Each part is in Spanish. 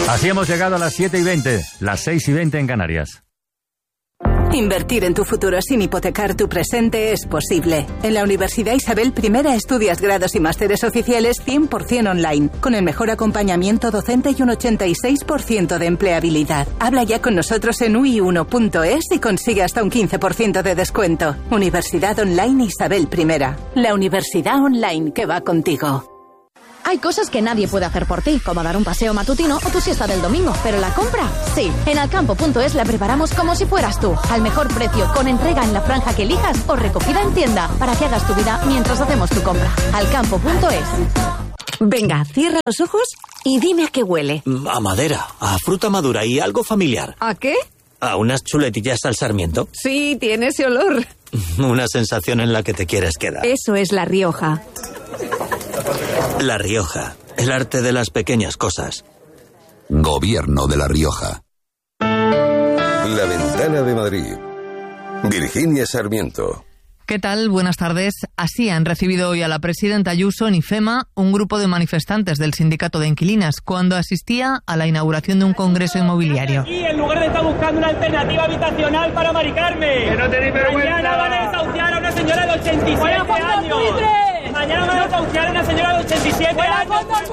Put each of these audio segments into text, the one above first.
Así hemos llegado a las 7:20, las 6:20 en Canarias. Invertir en tu futuro sin hipotecar tu presente es posible. En la Universidad Isabel I estudias grados y másteres oficiales 100% online, con el mejor acompañamiento docente y un 86% de empleabilidad. Habla ya con nosotros en ui1.es y consigue hasta un 15% de descuento. Universidad Online Isabel I. La universidad online que va contigo. Hay cosas que nadie puede hacer por ti, como dar un paseo matutino o tu siesta del domingo, pero la compra, sí. En alcampo.es la preparamos como si fueras tú, al mejor precio, con entrega en la franja que elijas o recogida en tienda, para que hagas tu vida mientras hacemos tu compra. Alcampo.es. Venga, cierra los ojos y dime a qué huele. A madera, a fruta madura y algo familiar. ¿A qué? A unas chuletillas al sarmiento. Sí, tiene ese olor. Una sensación en la que te quieres quedar. Eso es La Rioja. La Rioja, el arte de las pequeñas cosas. Gobierno de La Rioja. La Ventana de Madrid. Virginia Sarmiento. ¿Qué tal? Buenas tardes. Así han recibido hoy a la presidenta Ayuso en IFEMA un grupo de manifestantes del sindicato de inquilinas cuando asistía a la inauguración de un congreso inmobiliario. Y en lugar de estar buscando una alternativa habitacional para Mari Carmen. Que no tenéis vergüenza. Mañana van a desahuciar a una señora de 87 años. Mañana van a desahuciar a una señora de 87 años.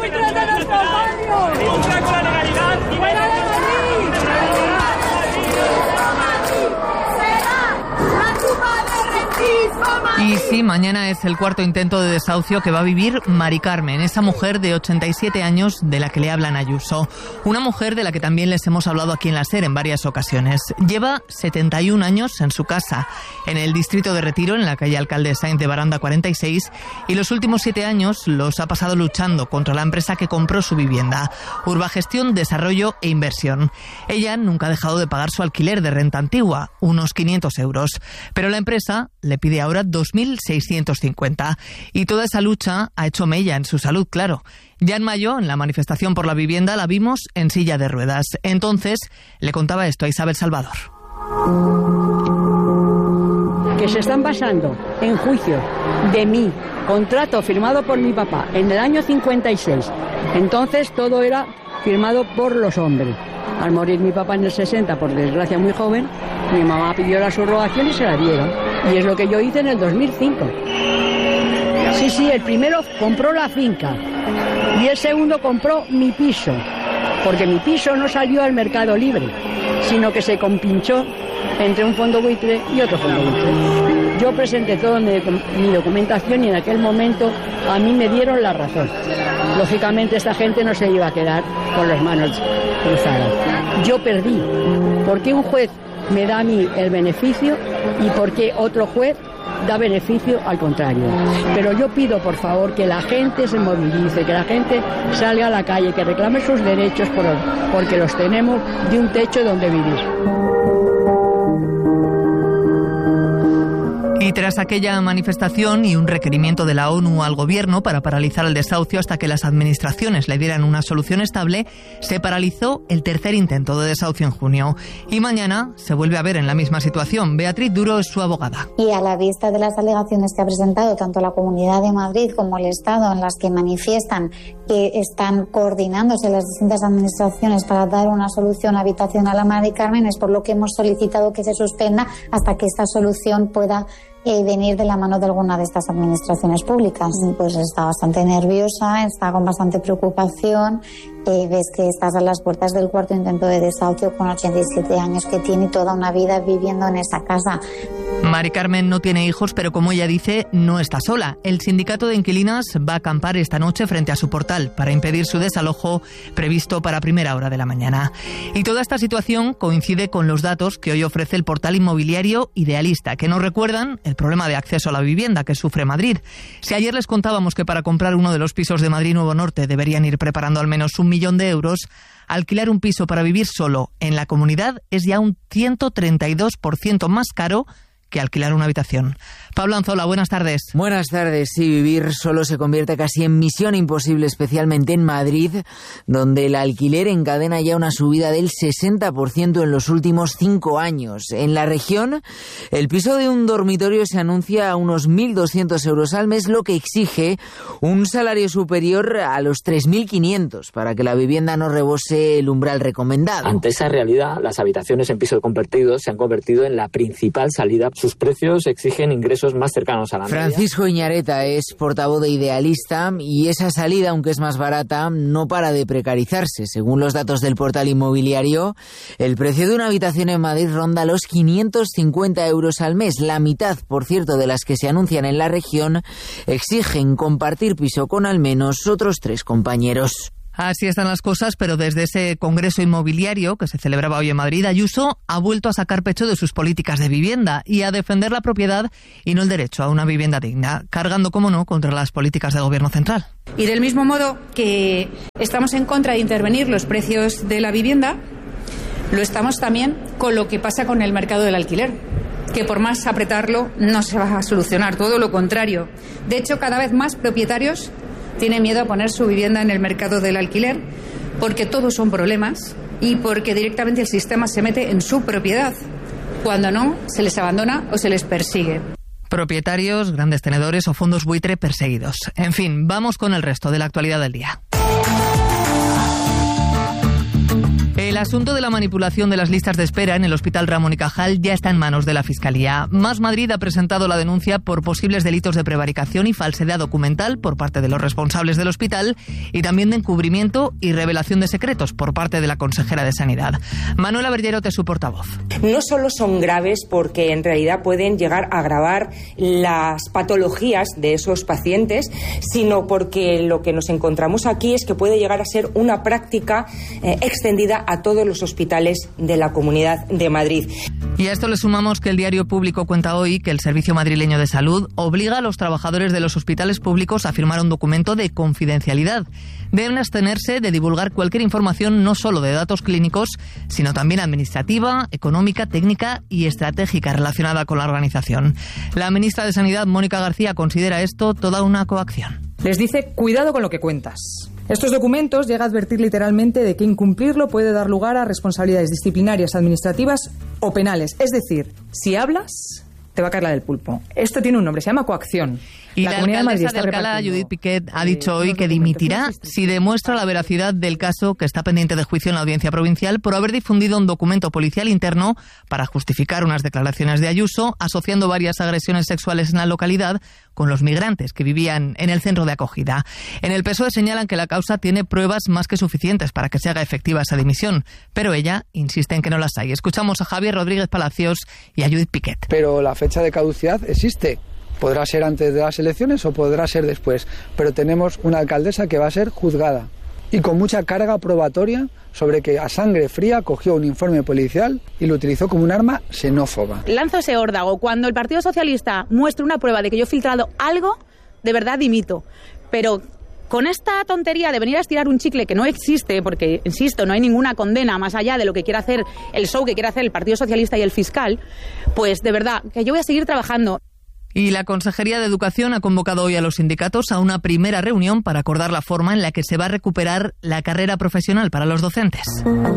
Contra con la legalidad y van a Y sí, mañana es el cuarto intento de desahucio que va a vivir Mari Carmen, esa mujer de 87 años de la que le hablan Ayuso. Una mujer de la que también les hemos hablado aquí en la SER en varias ocasiones. Lleva 71 años en su casa, en el distrito de Retiro, en la calle Alcalde Sainz de Baranda 46, y los últimos 7 años los ha pasado luchando contra la empresa que compró su vivienda, Urbagestión, Desarrollo e Inversión. Ella nunca ha dejado de pagar su alquiler de renta antigua, unos 500 euros, pero la empresa le pide ahora 2.650. Y toda esa lucha ha hecho mella en su salud, claro. Ya en mayo, en la manifestación por la vivienda, la vimos en silla de ruedas. Entonces, le contaba esto a Isabel Salvador. Que se están basando en juicio de mi contrato firmado por mi papá en el año 56. Entonces, todo era firmado por los hombres. Al morir mi papá en el 60, por desgracia muy joven, mi mamá pidió la subrogación y se la dieron. Y es lo que yo hice en el 2005. Sí, el primero compró la finca y el segundo compró mi piso, porque mi piso no salió al mercado libre, sino que se compinchó entre un fondo buitre y otro fondo buitre. Yo presenté toda mi documentación y en aquel momento a mí me dieron la razón. Lógicamente esta gente no se iba a quedar con las manos cruzadas. Yo perdí. ¿Por qué un juez me da a mí el beneficio y por qué otro juez da beneficio al contrario? Pero yo pido, por favor, que la gente se movilice, que la gente salga a la calle, que reclame sus derechos porque los tenemos, de un techo donde vivir. Y tras aquella manifestación y un requerimiento de la ONU al gobierno para paralizar el desahucio hasta que las administraciones le dieran una solución estable, se paralizó el tercer intento de desahucio en junio. Y mañana se vuelve a ver en la misma situación. Beatriz Duro es su abogada. Y a la vista de las alegaciones que ha presentado tanto la Comunidad de Madrid como el Estado, en las que manifiestan que están coordinándose las distintas administraciones para dar una solución habitacional a Mari Carmen, es por lo que hemos solicitado que se suspenda hasta que esta solución pueda venir de la mano de alguna de estas administraciones públicas. Pues está bastante nerviosa, está con bastante preocupación. Ves que estás a las puertas del cuarto intento de desahucio con 87 años que tiene toda una vida viviendo en esa casa. Mari Carmen no tiene hijos, pero como ella dice, no está sola. El sindicato de inquilinas va a acampar esta noche frente a su portal para impedir su desalojo previsto para primera hora de la mañana. Y toda esta situación coincide con los datos que hoy ofrece el portal inmobiliario Idealista, que nos recuerdan el problema de acceso a la vivienda que sufre Madrid. Si ayer les contábamos que para comprar uno de los pisos de Madrid Nuevo Norte deberían ir preparando al menos 1 millón de euros, alquilar un piso para vivir solo en la comunidad es ya un 132% más caro que alquilar una habitación. Pablo Anzola, buenas tardes. Buenas tardes. Sí, vivir solo se convierte casi en misión imposible, especialmente en Madrid, donde el alquiler encadena ya una subida del 60% en los últimos 5 años. En la región, el piso de un dormitorio se anuncia a unos 1.200 euros al mes, lo que exige un salario superior a los 3.500 para que la vivienda no rebose el umbral recomendado. Ante esa realidad, las habitaciones en piso compartido se han convertido en la principal salida. Sus precios exigen ingresos más cercanos a la media. Francisco Iñareta es portavoz de Idealista y esa salida, aunque es más barata, no para de precarizarse. Según los datos del portal inmobiliario, el precio de una habitación en Madrid ronda los 550 euros al mes. La mitad, por cierto, de las que se anuncian en la región exigen compartir piso con al menos otros 3 compañeros. Así están las cosas, pero desde ese congreso inmobiliario que se celebraba hoy en Madrid, Ayuso ha vuelto a sacar pecho de sus políticas de vivienda y a defender la propiedad y no el derecho a una vivienda digna, cargando, como no, contra las políticas del Gobierno central. Y del mismo modo que estamos en contra de intervenir los precios de la vivienda, lo estamos también con lo que pasa con el mercado del alquiler, que por más apretarlo no se va a solucionar, todo lo contrario. De hecho, cada vez más propietarios tienen miedo a poner su vivienda en el mercado del alquiler porque todos son problemas y porque directamente el sistema se mete en su propiedad. Cuando no, se les abandona o se les persigue. Propietarios, grandes tenedores o fondos buitre perseguidos. En fin, vamos con el resto de la actualidad del día. El asunto de la manipulación de las listas de espera en el Hospital Ramón y Cajal ya está en manos de la Fiscalía. Más Madrid ha presentado la denuncia por posibles delitos de prevaricación y falsedad documental por parte de los responsables del hospital y también de encubrimiento y revelación de secretos por parte de la consejera de Sanidad. Manuela Bergerot es su portavoz. No solo son graves porque en realidad pueden llegar a agravar las patologías de esos pacientes, sino porque lo que nos encontramos aquí es que puede llegar a ser una práctica extendida a todos los hospitales de la Comunidad de Madrid. Y a esto le sumamos que el Diario Público cuenta hoy que el Servicio Madrileño de Salud obliga a los trabajadores de los hospitales públicos a firmar un documento de confidencialidad. Deben abstenerse de divulgar cualquier información no solo de datos clínicos, sino también administrativa, económica, técnica y estratégica relacionada con la organización. La ministra de Sanidad, Mónica García, considera esto toda una coacción. Les dice, cuidado con lo que cuentas. Estos documentos llega a advertir literalmente de que incumplirlo puede dar lugar a responsabilidades disciplinarias, administrativas o penales. Es decir, si hablas, te va a caer la del pulpo. Esto tiene un nombre, se llama coacción. Y la alcaldesa de Alcalá, Judith Piquet, ha dicho hoy que dimitirá si demuestra la veracidad del caso que está pendiente de juicio en la Audiencia Provincial por haber difundido un documento policial interno para justificar unas declaraciones de Ayuso, asociando varias agresiones sexuales en la localidad con los migrantes que vivían en el centro de acogida. En el PSOE señalan que la causa tiene pruebas más que suficientes para que se haga efectiva esa dimisión, pero ella insiste en que no las hay. Escuchamos a Javier Rodríguez Palacios y a Judith Piquet. Pero la fecha de caducidad existe. Podrá ser antes de las elecciones o podrá ser después, pero tenemos una alcaldesa que va a ser juzgada y con mucha carga probatoria sobre que a sangre fría cogió un informe policial y lo utilizó como un arma xenófoba. Lanzo ese órdago. Cuando el Partido Socialista muestre una prueba de que yo he filtrado algo, de verdad dimito. Pero con esta tontería de venir a estirar un chicle que no existe, porque, insisto, no hay ninguna condena más allá de lo que quiera hacer el show que quiere hacer el Partido Socialista y el fiscal, pues de verdad que yo voy a seguir trabajando. Y la Consejería de Educación ha convocado hoy a los sindicatos a una primera reunión para acordar la forma en la que se va a recuperar la carrera profesional para los docentes.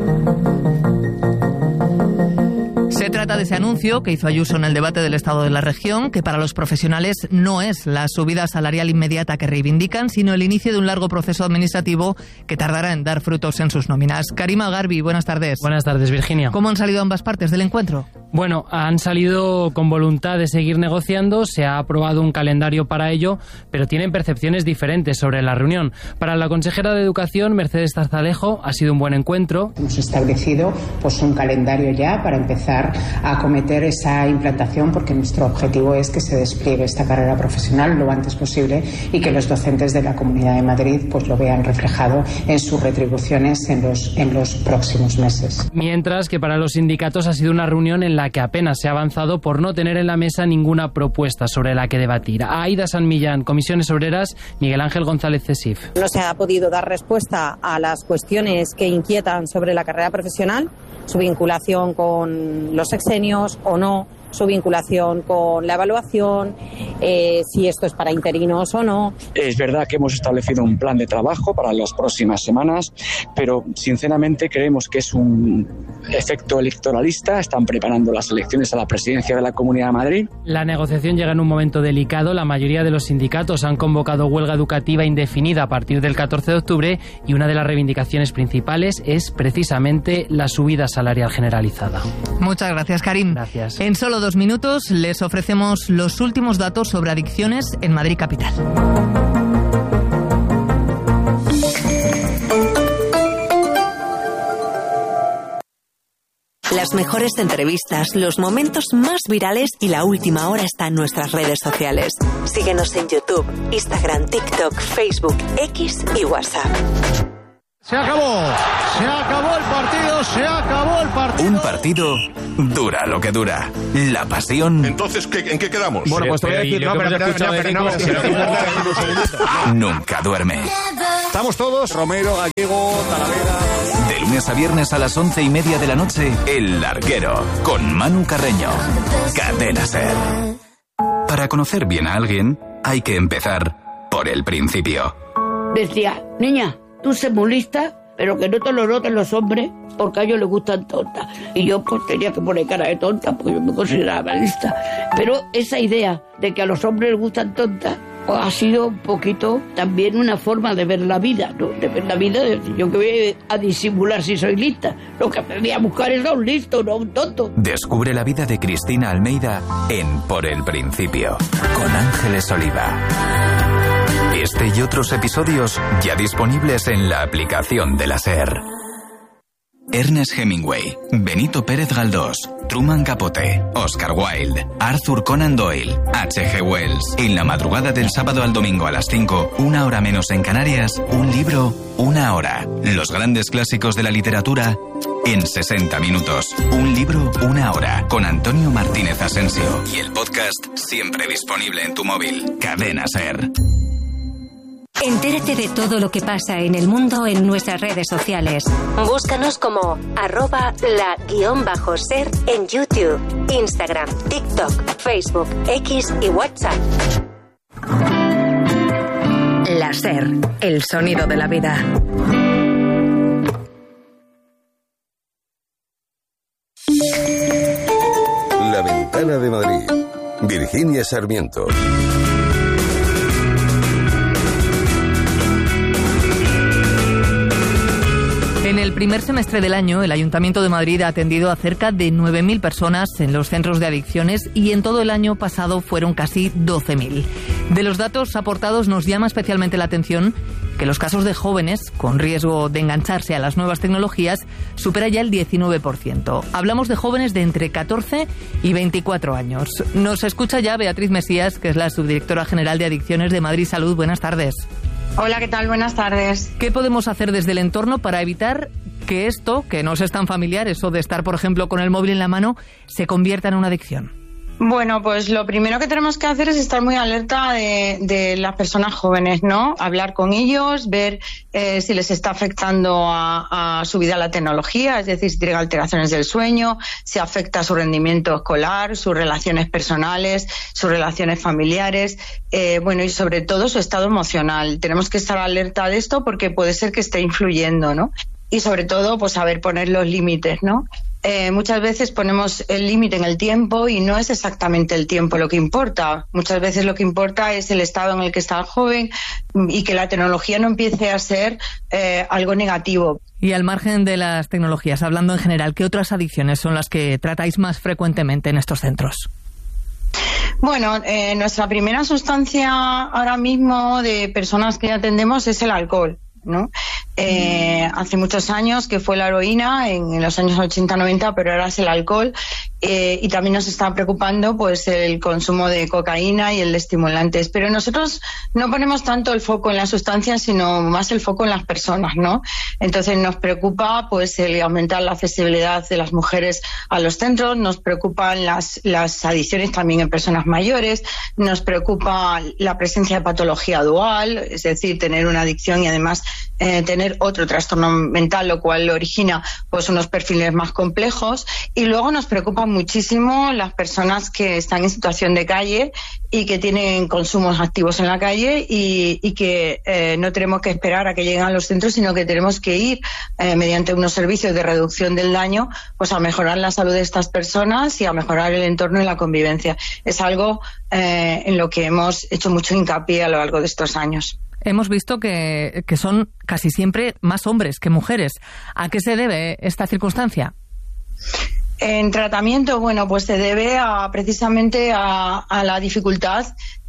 Se trata de ese anuncio que hizo Ayuso en el debate del Estado de la Región, que para los profesionales no es la subida salarial inmediata que reivindican, sino el inicio de un largo proceso administrativo que tardará en dar frutos en sus nóminas. Karima Garbi, buenas tardes. Buenas tardes, Virginia. ¿Cómo han salido ambas partes del encuentro? Bueno, han salido con voluntad de seguir negociando, se ha aprobado un calendario para ello, pero tienen percepciones diferentes sobre la reunión. Para la consejera de Educación, Mercedes Zarzalejo, ha sido un buen encuentro. Hemos establecido un calendario ya para empezar a acometer esa implantación, porque nuestro objetivo es que se despliegue esta carrera profesional lo antes posible y que los docentes de la Comunidad de Madrid lo vean reflejado en sus retribuciones en los próximos meses. Mientras que para los sindicatos ha sido una reunión en la que apenas se ha avanzado por no tener en la mesa ninguna propuesta sobre la que debatir. Aida San Millán, Comisiones Obreras, Miguel Ángel González Cesif. No se ha podido dar respuesta a las cuestiones que inquietan sobre la carrera profesional, su vinculación con los sexenios o no, su vinculación con la evaluación, si esto es para interinos o no. Es verdad que hemos establecido un plan de trabajo para las próximas semanas, pero sinceramente creemos que es un efecto electoralista. Están preparando las elecciones a la presidencia de la Comunidad de Madrid. La negociación llega en un momento delicado. La mayoría de los sindicatos han convocado huelga educativa indefinida a partir del 14 de octubre y una de las reivindicaciones principales es precisamente la subida salarial generalizada. Muchas gracias, Karim. Gracias. En solo 2 minutos les ofrecemos los últimos datos sobre adicciones en Madrid capital. Las mejores entrevistas, los momentos más virales y la última hora está en nuestras redes sociales. Síguenos en YouTube, Instagram, TikTok, Facebook, X y WhatsApp. Se acabó el partido, se acabó el partido. Un partido dura lo que dura. La pasión. Entonces, ¿en qué quedamos? Bueno, pues te voy a decir, nunca duerme. Estamos todos, Romero, Gallego, Talavera. De lunes a viernes a las 11:30 de la noche, El Larguero, con Manu Carreño. Cadena SER. Para conocer bien a alguien, hay que empezar por el principio. Decía, niña, tú sé muy lista, pero que no te lo noten los hombres, porque a ellos les gustan tontas. Y yo pues tenía que poner cara de tonta, porque yo me consideraba lista. Pero esa idea de que a los hombres les gustan tontas, pues ha sido un poquito también una forma de ver la vida, ¿no? De ver la vida, de decir, yo que voy a disimular si soy lista. Lo que aprendí a buscar es a un listo, no a un tonto. Descubre la vida de Cristina Almeida en Por el Principio, con Ángeles Oliva. Este y otros episodios ya disponibles en la aplicación de la SER. Ernest Hemingway, Benito Pérez Galdós, Truman Capote, Oscar Wilde, Arthur Conan Doyle, H.G. Wells. En la madrugada del sábado al domingo a las 5, 1 hora menos en Canarias, un libro, 1 hora. Los grandes clásicos de la literatura en 60 minutos. Un libro, 1 hora. Con Antonio Martínez Asensio. Y el podcast siempre disponible en tu móvil. Cadena SER. Entérate de todo lo que pasa en el mundo en nuestras redes sociales. Búscanos como @la_ser en YouTube, Instagram, TikTok, Facebook, X y WhatsApp. La SER, el sonido de la vida. La Ventana de Madrid. Virginia Sarmiento. En el primer semestre del año, el Ayuntamiento de Madrid ha atendido a cerca de 9.000 personas en los centros de adicciones y en todo el año pasado fueron casi 12.000. De los datos aportados nos llama especialmente la atención que los casos de jóvenes con riesgo de engancharse a las nuevas tecnologías supera ya el 19%. Hablamos de jóvenes de entre 14 y 24 años. Nos escucha ya Beatriz Mesías, que es la subdirectora general de Adicciones de Madrid Salud. Buenas tardes. Hola, ¿qué tal? Buenas tardes. ¿Qué podemos hacer desde el entorno para evitar que esto, que nos es tan familiar, eso de estar, por ejemplo, con el móvil en la mano, se convierta en una adicción? Bueno, pues lo primero que tenemos que hacer es estar muy alerta de las personas jóvenes, ¿no? Hablar con ellos, ver si les está afectando a su vida la tecnología, es decir, si tienen alteraciones del sueño, si afecta su rendimiento escolar, sus relaciones personales, sus relaciones familiares, bueno, y sobre todo su estado emocional. Tenemos que estar alerta de esto porque puede ser que esté influyendo, ¿no? Y sobre todo, pues saber poner los límites, ¿no? Muchas veces ponemos el límite en el tiempo y no es exactamente el tiempo lo que importa. Muchas veces lo que importa es el estado en el que está el joven y que la tecnología no empiece a ser algo negativo. Y al margen de las tecnologías, hablando en general, ¿qué otras adicciones son las que tratáis más frecuentemente en estos centros? Bueno, nuestra primera sustancia ahora mismo de personas que atendemos es el alcohol, ¿no? Hace muchos años que fue la heroína, en los años 80-90, pero ahora es el alcohol, y también nos está preocupando pues el consumo de cocaína y el de estimulantes, pero nosotros no ponemos tanto el foco en las sustancias, sino más el foco en las personas, ¿no? Entonces nos preocupa pues el aumentar la accesibilidad de las mujeres a los centros, nos preocupan las adicciones también en personas mayores, nos preocupa la presencia de patología dual, es decir, tener una adicción y además tener otro trastorno mental, lo cual origina pues unos perfiles más complejos. Y luego nos preocupan muchísimo las personas que están en situación de calle y que tienen consumos activos en la calle y que no tenemos que esperar a que lleguen a los centros, sino que tenemos que ir mediante unos servicios de reducción del daño pues a mejorar la salud de estas personas y a mejorar el entorno y la convivencia. Es algo en lo que hemos hecho mucho hincapié a lo largo de estos años. Hemos visto que son casi siempre más hombres que mujeres. ¿A qué se debe esta circunstancia? En tratamiento, bueno, pues se debe precisamente a la dificultad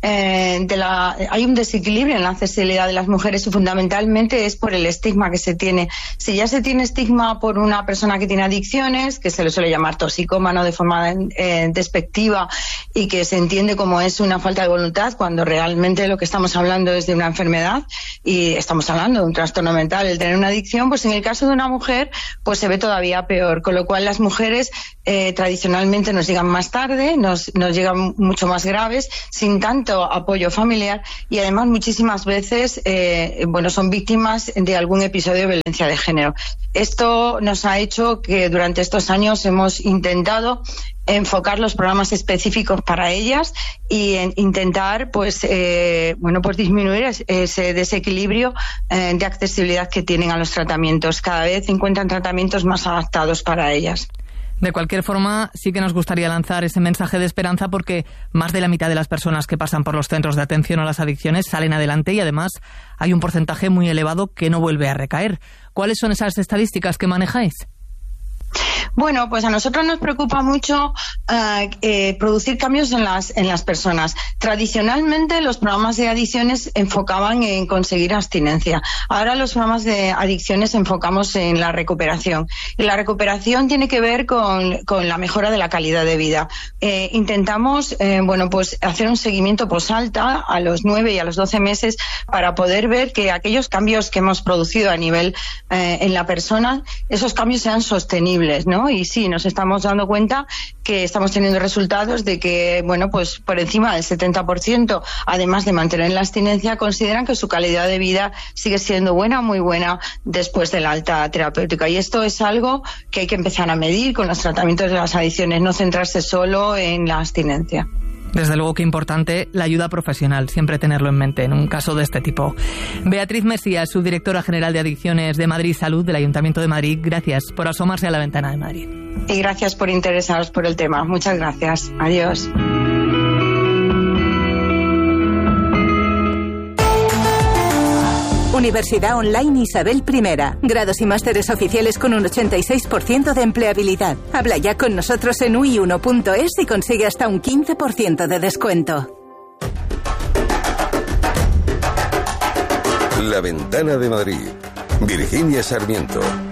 hay un desequilibrio en la accesibilidad de las mujeres y fundamentalmente es por el estigma que se tiene. Si ya se tiene estigma por una persona que tiene adicciones, que se le suele llamar toxicómano de forma despectiva y que se entiende como es una falta de voluntad, cuando realmente lo que estamos hablando es de una enfermedad y estamos hablando de un trastorno mental, el tener una adicción, pues en el caso de una mujer pues se ve todavía peor, con lo cual las mujeres tradicionalmente nos llegan más tarde, nos llegan mucho más graves, sin tanto apoyo familiar y además muchísimas veces son víctimas de algún episodio de violencia de género. Esto nos ha hecho que durante estos años hemos intentado enfocar los programas específicos para ellas y intentar pues disminuir ese desequilibrio de accesibilidad que tienen a los tratamientos. Cada vez encuentran tratamientos más adaptados para ellas. De cualquier forma, sí que nos gustaría lanzar ese mensaje de esperanza porque más de la mitad de las personas que pasan por los centros de atención a las adicciones salen adelante y además hay un porcentaje muy elevado que no vuelve a recaer. ¿Cuáles son esas estadísticas que manejáis? Bueno, pues a nosotros nos preocupa mucho producir cambios en las personas. Tradicionalmente los programas de adicciones enfocaban en conseguir abstinencia. Ahora los programas de adicciones enfocamos en la recuperación. Y la recuperación tiene que ver con la mejora de la calidad de vida. Intentamos hacer un seguimiento posalta a los 9 y a los 12 meses para poder ver que aquellos cambios que hemos producido a nivel en la persona, esos cambios sean sostenibles, ¿no? Y sí, nos estamos dando cuenta que estamos teniendo resultados de que, por encima del 70%, además de mantener la abstinencia, consideran que su calidad de vida sigue siendo buena, muy buena, después de la alta terapéutica. Y esto es algo que hay que empezar a medir con los tratamientos de las adicciones, no centrarse solo en la abstinencia. Desde luego que importante la ayuda profesional, siempre tenerlo en mente en un caso de este tipo. Beatriz Mesías, subdirectora general de Adicciones de Madrid Salud del Ayuntamiento de Madrid, gracias por asomarse a la ventana de Madrid. Y gracias por interesaros por el tema. Muchas gracias. Adiós. Universidad Online Isabel I. Grados y másteres oficiales con un 86% de empleabilidad. Habla ya con nosotros en ui1.es y consigue hasta un 15% de descuento. La Ventana de Madrid. Virginia Sarmiento.